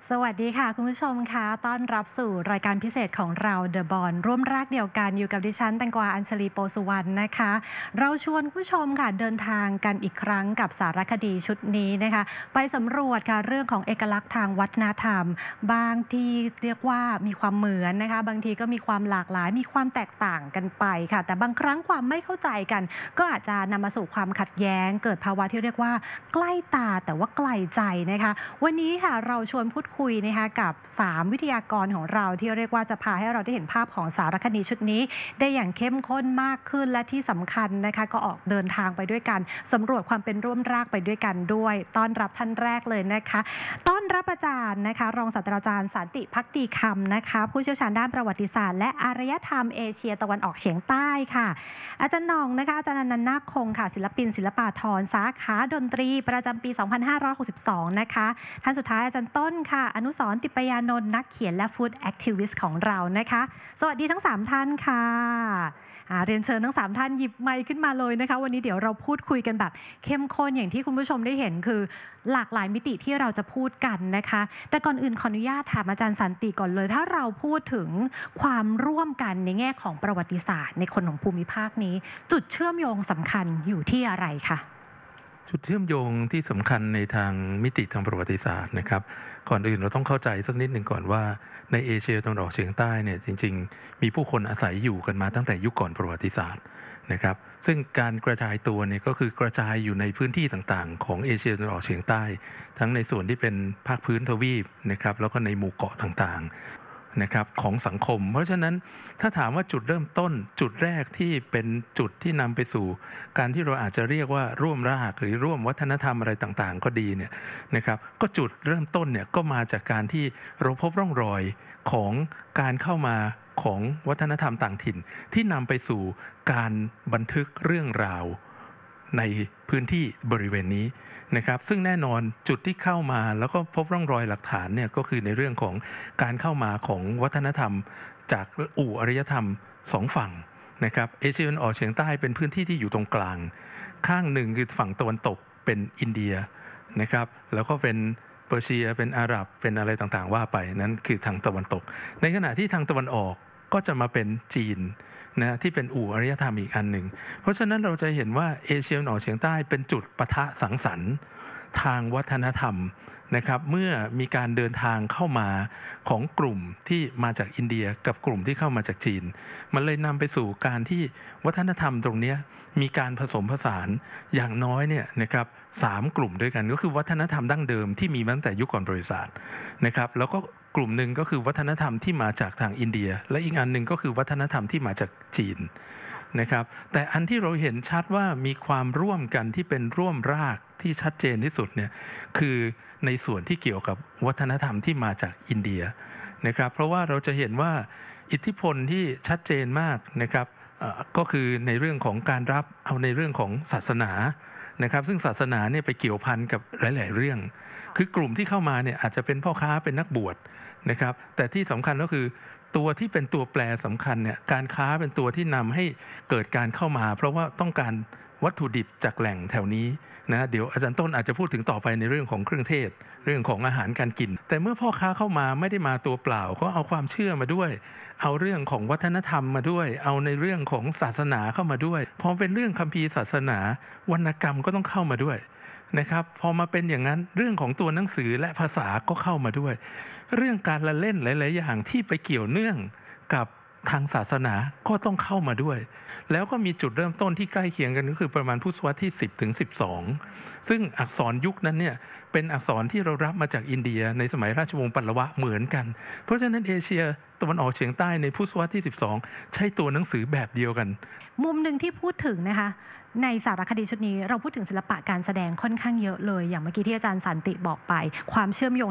สวัสดีค่ะคุณผู้ชมคะต้อนรับสู่รายการพิเศษของเรา The Bond ร่วมรากเดียวกันอยู่กับดิฉันแตงกวาอัญชลีโปสุวรรณนะคะเราชวนคุณผู้ชมค่ะเดินทางกันอีกครั้งกับสารคดีชุดนี้นะคะไปสำรวจค่ะเรื่องของเอกลักษณ์ทางวัฒนธรรมบางที่เรียกว่ามีความเหมือนนะคะบางทีก็มีความหลากหลายมีความแตกต่างกันไปค่ะแต่บางครั้งความไม่เข้าใจกันก็อาจจะนำมาสู่ความขัดแย้งเกิดภาวะที่เรียกว่าใกล้ตาแต่ว่าไกลใจนะคะวันนี้ค่ะเราชวนพูดคุยนะคะกับ3วิทยากรของเราที่เรียกว่าจะพาให้เราได้เห็นภาพของสารคดีชุดนี้ได้อย่างเข้มข้นมากขึ้นและที่สำคัญนะคะก็ออกเดินทางไปด้วยกันสำรวจความเป็นร่วมรากไปด้วยกันด้วยต้อนรับท่านแรกเลยนะคะต้อนรับอาจารย์นะคะรองศาสตราจารย์สันติภักดีคำนะคะผู้เชี่ยวชาญด้านประวัติศาสตร์และอารยธรรมเอเชียตะวันออกเฉียงใต้ค่ะอาจารย์หน่องนะคะอาจารย์อนันต์นาคคงค่ะศิลปินศิลปาธรสาขาดนตรีประจำปี 2562 นะคะท่านสุดท้ายอาจารย์ต้นค่ะอนุสรณ์ ติปยานนท์นักเขียนและฟู้ดแอคทิวิสต์ของเรานะคะสวัสดีทั้ง3ท่านค่ะเรียนเชิญทั้ง3ท่านหยิบไมค์ขึ้นมาเลยนะคะวันนี้เดี๋ยวเราพูดคุยกันแบบเข้มข้นอย่างที่คุณผู้ชมได้เห็นคือหลากหลายมิติที่เราจะพูดกันนะคะแต่ก่อนอื่นขออนุญาตถามอาจารย์สันติก่อนเลยถ้าเราพูดถึงความร่วมกันในแง่ของประวัติศาสตร์ในคนของภูมิภาคนี้จุดเชื่อมโยงสำคัญอยู่ที่อะไรคะจุดเชื่อมโยงที่สำคัญในทางมิติทางประวัติศาสตร์นะครับก่อนอื่นเราต้องเข้าใจสักนิดหนึ่งก่อนว่าในเอเชียตะวันออกเฉียงใต้เนี่ยจริงๆมีผู้คนอาศัยอยู่กันมาตั้งแต่ยุคก่อนประวัติศาสตร์นะครับซึ่งการกระจายตัวเนี่ยก็คือกระจายอยู่ในพื้นที่ต่างๆของเอเชียตะวันออกเฉียงใต้ทั้งในส่วนที่เป็นภาคพื้นทวีปนะครับแล้วก็ในหมู่เกาะต่างๆนะครับของสังคมเพราะฉะนั้นถ้าถามว่าจุดเริ่มต้นจุดแรกที่เป็นจุดที่นำไปสู่การที่เราอาจจะเรียกว่าร่วมรากหรือร่วมวัฒนธรรมอะไรต่างๆก็ดีเนี่ยนะครับก็จุดเริ่มต้นเนี่ยก็มาจากการที่เราพบร่องรอยของการเข้ามาของวัฒนธรรมต่างถิ่นที่นำไปสู่การบันทึกเรื่องราวในพื้นที่บริเวณนี้นะครับซึ่งแน่นอนจุดที่เข้ามาแล้วก็พบร่องรอยหลักฐานเนี่ยก็คือในเรื่องของการเข้ามาของวัฒนธรรมจากอู่อารยธรรม2ฝั่งนะครับเอเชียตะวันออกเฉียงใต้เป็นพื้นที่ที่อยู่ตรงกลางข้างหนึ่งคือฝั่งตะวันตกเป็นอินเดียนะครับแล้วก็เป็นเปอร์เซียเป็นอาหรับเป็นอะไรต่างๆว่าไปนั้นคือทางตะวันตกในขณะที่ทางตะวันออกก็จะมาเป็นจีนนะที่เป็นอู่อารยธรรมอีกอันหนึ่งเพราะฉะนั้นเราจะเห็นว่าเอเชียตะวันออกเฉียงใต้เป็นจุดปะทะสังสรรค์ทางวัฒนธรรมนะครับเมื่อมีการเดินทางเข้ามาของกลุ่มที่มาจากอินเดียกับกลุ่มที่เข้ามาจากจีนมันเลยนำไปสู่การที่วัฒนธรรมตรงนี้มีการผสมผสานอย่างน้อยเนี่ยนะครับ3กลุ่มด้วยกันก็คือวัฒนธรรมดั้งเดิมที่มีมาตั้งแต่ยุคก่อนประวัติศาสตร์นะครับแล้วก็กลุ่มหนึ่งก็คือวัฒนธรรมที่มาจากทางอินเดียและอีกอันหนึ่งก็คือวัฒนธรรมที่มาจากจีนนะครับแต่อันที่เราเห็นชัดว่ามีความร่วมกันที่เป็นร่วมรากที่ชัดเจนที่สุดเนี่ยคือในส่วนที่เกี่ยวกับวัฒนธรรมที่มาจากอินเดียนะครับเพราะว่าเราจะเห็นว่าอิทธิพลที่ชัดเจนมากนะครับก็คือในเรื่องของการรับเอาในเรื่องของศาสนานะครับซึ่งศาสนาเนี่ยไปเกี่ยวพันกับหลายๆเรื่องคือกลุ่มที่เข้ามาเนี่ยอาจจะเป็นพ่อค้าเป็นนักบวชนะครับแต่ที่สำคัญก็คือตัวที่เป็นตัวแปรสำคัญเนี่ยการค้าเป็นตัวที่นำให้เกิดการเข้ามาเพราะว่าต้องการวัตถุดิบจากแหล่งแถวนี้นะเดี๋ยวอาจารย์ต้นอาจจะพูดถึงต่อไปในเรื่องของเครื่องเทศเรื่องของอาหารการกินแต่เมื่อพ่อค้าเข้ามาไม่ได้มาตัวเปล่าก็เอาความเชื่อมาด้วยเอาเรื่องของวัฒนธรรมมาด้วยเอาในเรื่องของศาสนาเข้ามาด้วยพอเป็นเรื่องคัมภีร์ศาสนาวรรณกรรมก็ต้องเข้ามาด้วยนะครับพอมาเป็นอย่างนั้นเรื่องของตัวหนังสือและภาษาก็เข้ามาด้วยเรื่องการละเล่นหลายๆอย่างที่ไปเกี่ยวเนื่องกับทางศาสนาก็ต้องเข้ามาด้วยแล้วก็มีจุดเริ่มต้นที่ใกล้เคียงกันก็คือประมาณพุทธศตวรรษที่10 ถึง 12ซึ่งอักษรยุคนั้นเนี่ยเป็นอักษรที่เรารับมาจากอินเดียในสมัยราชวงศ์ปัลลวะเหมือนกันเพราะฉะนั้นเอเชียตะวันออกเฉียงใต้ในพุทธศตวรรษที่12ใช้ตัวหนังสือแบบเดียวกันมุมหนึ่งที่พูดถึงนะคะในสารคดีชุดนี้เราพูดถึงศิลปะการแสดงค่อนข้างเยอะเลยอย่างเมื่อกี้ที่อาจารย์สันติบอกไปความเชื่อมโยง